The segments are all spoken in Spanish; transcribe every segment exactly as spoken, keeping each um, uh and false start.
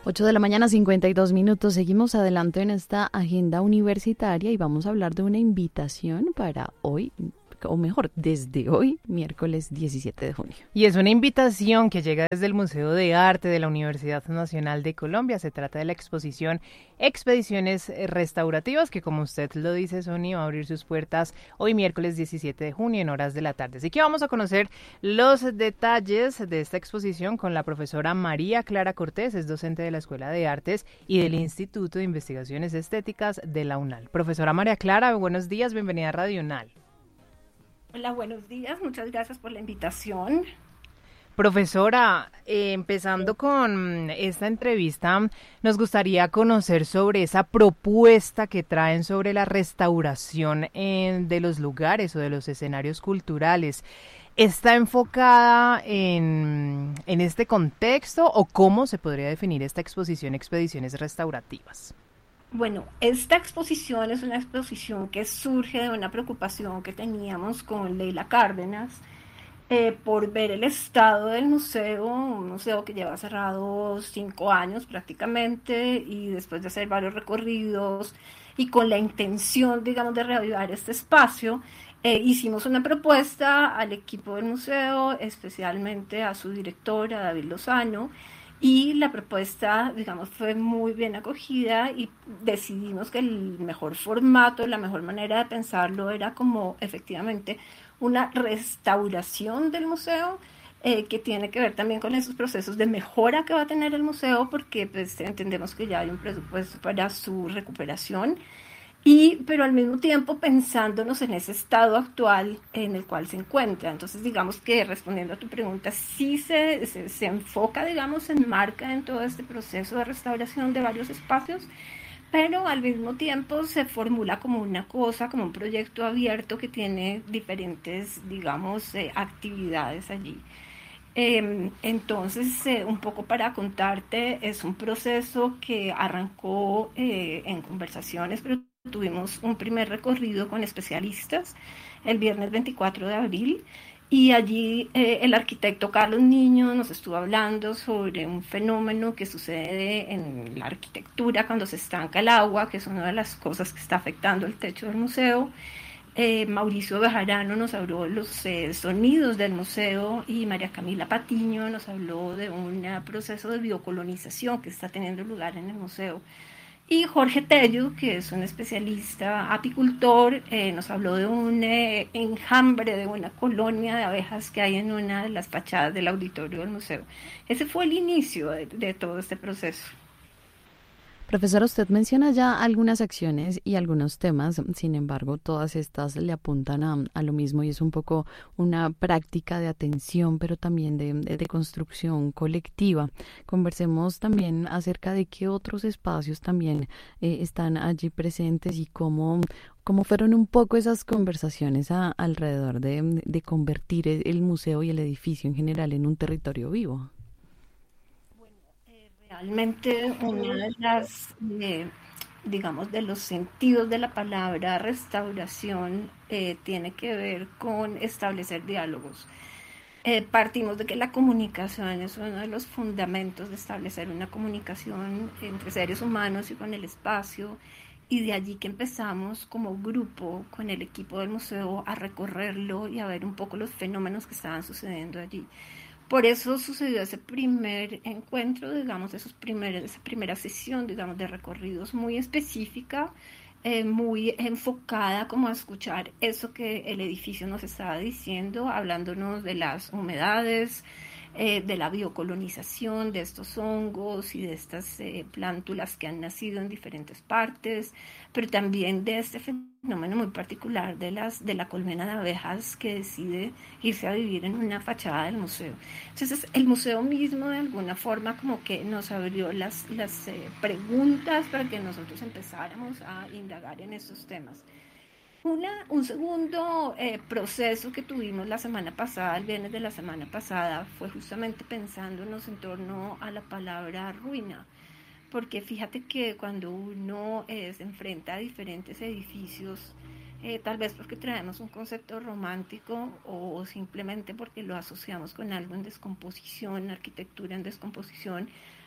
Ocho de la mañana, cincuenta y dos minutos. Seguimos adelante en esta agenda universitaria y vamos a hablar de una invitación para hoy, o mejor, desde hoy, miércoles diecisiete de junio. Y es una invitación que llega desde el Museo de Arte de la Universidad Nacional de Colombia. Se trata de la exposición Expediciones Restaurativas, que como usted lo dice, Sony, va a abrir sus puertas hoy miércoles diecisiete de junio en horas de la tarde. Así que vamos a conocer los detalles de esta exposición con la profesora María Clara Cortés, es docente de la Escuela de Artes y del Instituto de Investigaciones Estéticas de la UNAL. Profesora María Clara, buenos días, bienvenida a Radio UNAL. Hola, buenos días, muchas gracias por la invitación. Profesora, eh, empezando con esta entrevista, nos gustaría conocer sobre esa propuesta que traen sobre la restauración en, de los lugares o de los escenarios culturales. ¿Está enfocada en, en este contexto o cómo se podría definir esta exposición Expediciones Restaurativas? Bueno, esta exposición es una exposición que surge de una preocupación que teníamos con Leila Cárdenas eh, por ver el estado del museo, un museo que lleva cerrado cinco años prácticamente, y después de hacer varios recorridos y con la intención, digamos, de reavivar este espacio, eh, hicimos una propuesta al equipo del museo, especialmente a su directora, David Lozano. Y la propuesta, digamos, fue muy bien acogida y decidimos que el mejor formato, la mejor manera de pensarlo era como efectivamente una restauración del museo, eh, que tiene que ver también con esos procesos de mejora que va a tener el museo, porque pues entendemos que ya hay un presupuesto para su recuperación. Y, pero al mismo tiempo pensándonos en ese estado actual en el cual se encuentra. Entonces, digamos que respondiendo a tu pregunta, sí se, se, se enfoca, digamos, se enmarca en todo este proceso de restauración de varios espacios, pero al mismo tiempo se formula como una cosa, como un proyecto abierto que tiene diferentes, digamos, eh, actividades allí. Eh, entonces, eh, un poco para contarte, es un proceso que arrancó eh, en conversaciones, pero tuvimos un primer recorrido con especialistas el viernes veinticuatro de abril y allí eh, el arquitecto Carlos Niño nos estuvo hablando sobre un fenómeno que sucede en la arquitectura cuando se estanca el agua, que es una de las cosas que está afectando el techo del museo. Eh, Mauricio Bejarano nos habló de los eh, sonidos del museo y María Camila Patiño nos habló de un proceso de biocolonización que está teniendo lugar en el museo. Y Jorge Tello, que es un especialista apicultor, eh, nos habló de un eh, enjambre, de una colonia de abejas que hay en una de las fachadas del auditorio del museo. Ese fue el inicio de, de todo este proceso. Profesora, usted menciona ya algunas acciones y algunos temas, sin embargo, todas estas le apuntan a, a lo mismo y es un poco una práctica de atención, pero también de, de, de construcción colectiva. Conversemos también acerca de qué otros espacios también eh, están allí presentes y cómo, cómo fueron un poco esas conversaciones a, alrededor de, de convertir el museo y el edificio en general en un territorio vivo. Realmente una de las, eh, digamos, de los sentidos de la palabra restauración eh, tiene que ver con establecer diálogos. Eh, partimos de que la comunicación es uno de los fundamentos de establecer una comunicación entre seres humanos y con el espacio, y de allí que empezamos como grupo con el equipo del museo a recorrerlo y a ver un poco los fenómenos que estaban sucediendo allí. Por eso sucedió ese primer encuentro, digamos, esos primeros, esa primera sesión, digamos, de recorridos muy específica, eh, muy enfocada como a escuchar eso que el edificio nos estaba diciendo, hablándonos de las humedades, eh, de la biocolonización, de estos hongos y de estas eh, plántulas que han nacido en diferentes partes, pero también de este fenómeno muy particular de, las, de la colmena de abejas que decide irse a vivir en una fachada del museo. Entonces el museo mismo de alguna forma como que nos abrió las, las eh, preguntas para que nosotros empezáramos a indagar en estos temas. Una, un segundo eh, proceso que tuvimos la semana pasada, el viernes de la semana pasada, fue justamente pensándonos en torno a la palabra ruina, porque fíjate que cuando uno eh, se enfrenta a diferentes edificios, eh, tal vez porque traemos un concepto romántico o simplemente porque lo asociamos con algo en descomposición, arquitectura en descomposición,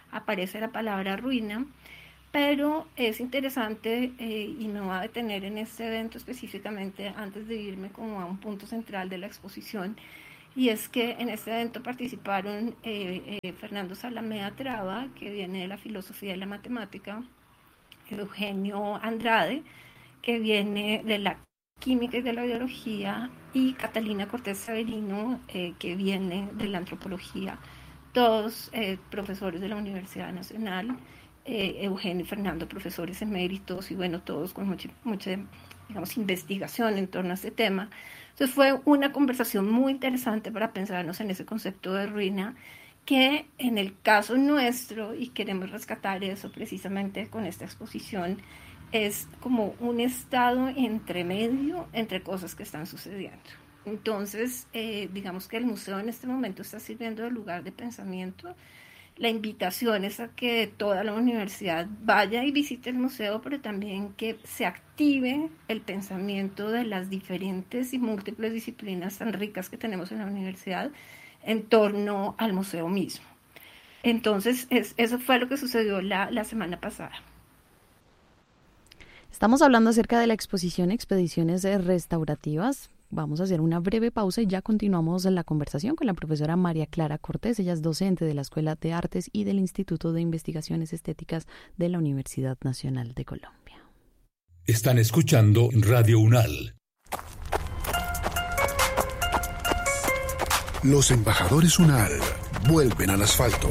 aparece la palabra ruina, pero es interesante eh, y me voy a detener en este evento específicamente antes de irme como a un punto central de la exposición, y es que en este evento participaron eh, eh, Fernando Zalamea Traba, que viene de la filosofía y la matemática, Eugenio Andrade, que viene de la química y de la biología, y Catalina Cortés Severino, eh, que viene de la antropología, todos eh, profesores de la Universidad Nacional, eh, Eugenio y Fernando profesores eméritos, y bueno, todos con mucha, mucha digamos, investigación en torno a este tema. Entonces fue una conversación muy interesante para pensarnos en ese concepto de ruina, que en el caso nuestro, y queremos rescatar eso precisamente con esta exposición, es como un estado entre medio entre cosas que están sucediendo. Entonces, eh, digamos que el museo en este momento está sirviendo de lugar de pensamiento. La invitación es a que toda la universidad vaya y visite el museo, pero también que se active el pensamiento de las diferentes y múltiples disciplinas tan ricas que tenemos en la universidad en torno al museo mismo. Entonces, es, eso fue lo que sucedió la, la semana pasada. Estamos hablando acerca de la exposición Expediciones Restaurativas. Vamos a hacer una breve pausa y ya continuamos la conversación con la profesora María Clara Cortés. Ella es docente de la Escuela de Artes y del Instituto de Investigaciones Estéticas de la Universidad Nacional de Colombia. Están escuchando Radio UNAL. Los embajadores UNAL vuelven al asfalto.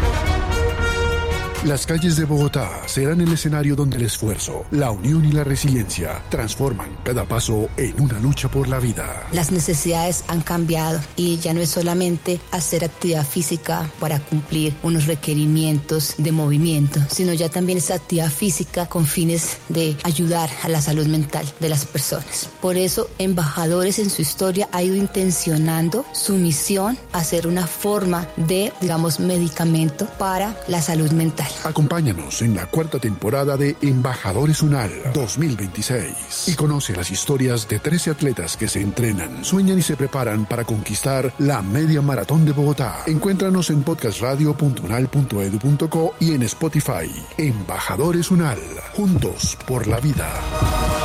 Las calles de Bogotá serán el escenario donde el esfuerzo, la unión y la resiliencia transforman cada paso en una lucha por la vida. Las necesidades han cambiado y ya no es solamente hacer actividad física para cumplir unos requerimientos de movimiento, sino ya también es actividad física con fines de ayudar a la salud mental de las personas. Por eso, Embajadores en su historia ha ido intencionando su misión a ser una forma de, digamos, medicamento para la salud mental. Acompáñanos en la cuarta temporada de Embajadores UNAL dos mil veintiséis y conoce las historias de trece atletas que se entrenan, sueñan y se preparan para conquistar la media maratón de Bogotá. Encuéntranos en podcast radio punto unal punto edu punto co y en Spotify. Embajadores UNAL, juntos por la vida.